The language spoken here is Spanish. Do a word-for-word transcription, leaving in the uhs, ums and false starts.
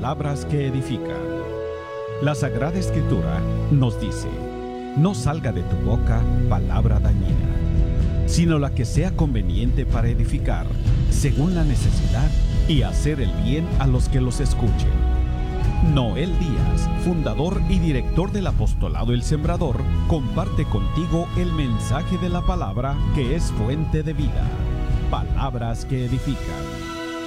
palabras que edifican. La Sagrada Escritura nos dice: no salga de tu boca palabra dañina, sino la que sea conveniente para edificar, según la necesidad, y hacer el bien a los que los escuchen. Noel Díaz, fundador y director del apostolado El Sembrador, comparte contigo el mensaje de la palabra que es fuente de vida. Palabras que edifican.